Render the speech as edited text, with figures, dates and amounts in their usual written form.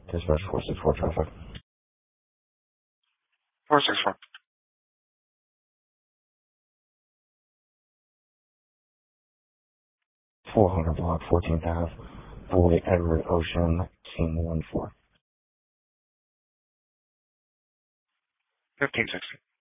Dispatch 464 traffic. 464. 400 block 14th Ave, Boyd Edward Ocean, Team 14. 1560.